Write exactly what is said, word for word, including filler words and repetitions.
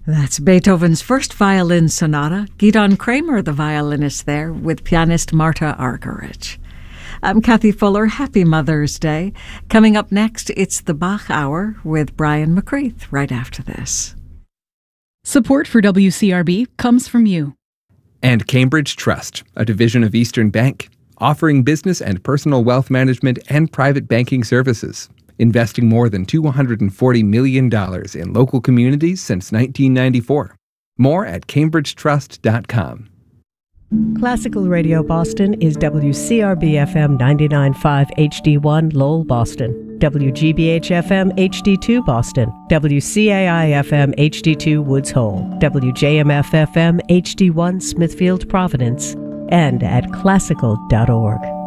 That's Beethoven's first violin sonata. Gidon Kramer, the violinist there, with pianist Marta Argerich. I'm Kathy Fuller. Happy Mother's Day. Coming up next, it's the Bach Hour with Brian McCreath right after this. Support for W C R B comes from you. And Cambridge Trust, a division of Eastern Bank, offering business and personal wealth management and private banking services, investing more than two hundred forty million dollars in local communities since nineteen ninety-four. More at cambridge trust dot com. Classical Radio Boston is W C R B F M ninety-nine point five H D one Lowell, Boston, W G B H F M H D two Boston, W C A I F M H D two Woods Hole, W J M F F M H D one Smithfield, Providence, and at classical dot org.